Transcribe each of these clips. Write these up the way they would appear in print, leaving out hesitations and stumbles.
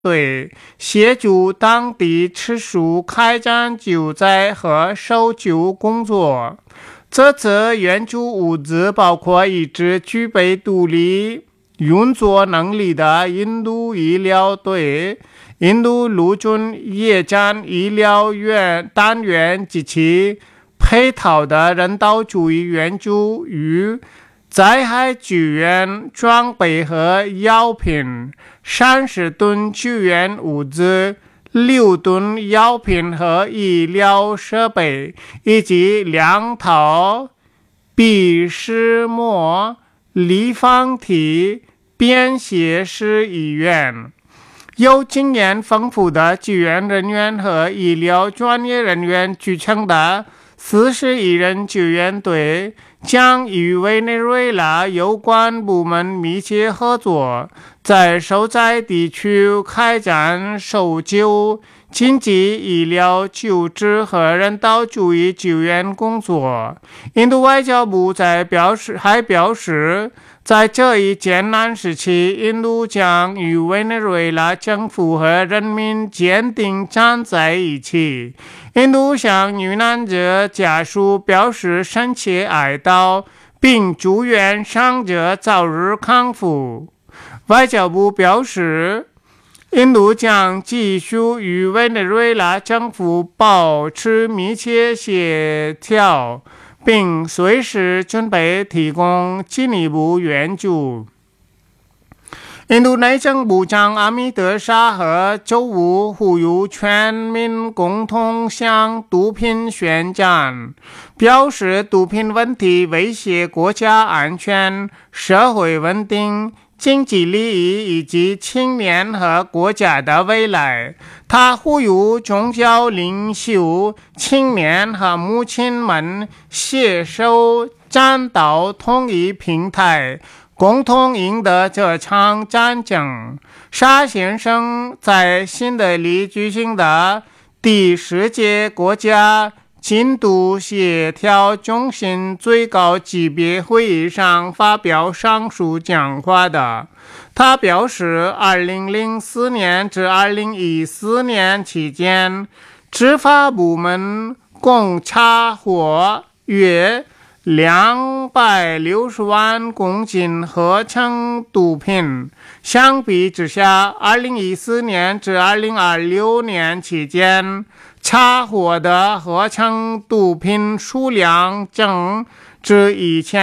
队，协助当地吃素开展救灾和搜救工作。这次援助物资包括一支具备独立运作能力的印度医疗队、印度陆军夜间医疗单元及其配套的人道主义援助与灾害救援装备和药品，30吨救援物资、6吨药品和医疗设备，以及2套鼻拭膜立方体便携式医院。有经验丰富的救援人员和医疗专业人员组成的41人救援队将与委内瑞拉有关部门密切合作，在受灾地区开展搜救、紧急医疗救治和人道主义救援工作。印度外交部还表示，在这一艰难时期，印度将与委内瑞拉政府和人民坚定站在一起。印度向遇难者家属表示深切哀悼，并祝愿伤者早日康复。外交部表示，印度将继续与委内瑞拉政府保持密切协调，并随时准备提供进一步援助。印度内政部长阿米德沙和周五呼吁全民共同向毒品宣战，表示毒品问题威胁国家安全、社会稳定、经济利益以及青年和国家的未来。他呼吁宗教领袖、青年和母亲们携手站到同一平台，共同赢得这场战争。沙先生在新德里举行的第10届国家禁毒协调中心最高级别会议上发表上述讲话的。他表示，2004年至2014年期间，执法部门共查获约260万公斤合成毒品。相比之下，2014年至2026年期间查获的合成毒品数量增至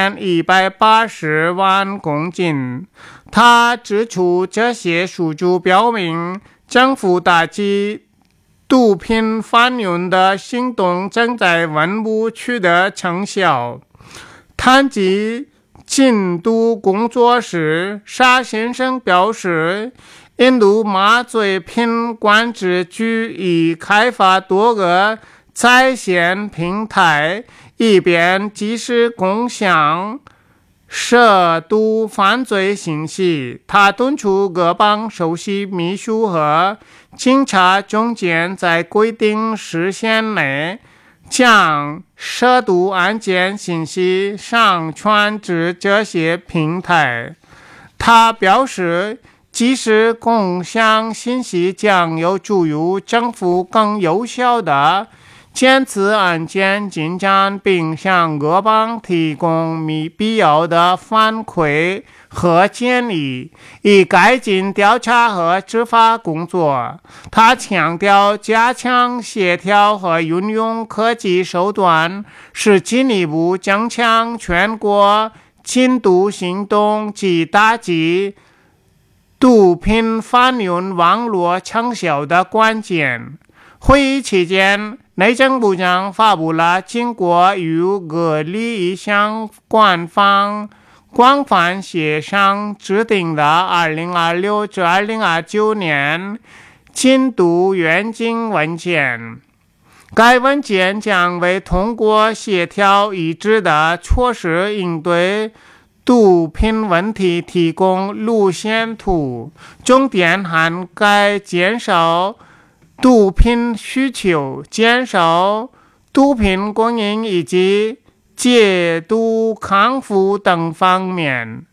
1180万公斤。他指出，这些数据表明，政府打击毒品贩运的行动正在稳步取得成效。谈及禁毒工作时，沙先生表示，印度麻醉品管制局已开发多个在线平台，以便及时共享涉毒犯罪信息。他敦促各邦首席秘书和警察总监在规定时限内将涉毒案件信息上传至这些平台。他表示，及时共享信息将有助于政府更有效地检测案件进展，并向各邦提供必要的反馈和建议，以改进调查和执法工作。他强调，加强协调和运用科技手段是进一步增强全国禁毒行动及打击毒品贩运网络成效的关键。会议期间，内政部长发布了经过与各利益相关方广泛协商制定的2026至2029年禁毒愿景文件。该文件将为通过协调一致的措施应对毒品问题提供路线图，重点涵盖减少毒品需求、减少毒品供应以及戒毒康复等方面。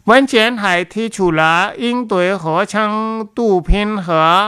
文件还提出了应对荷枪毒品和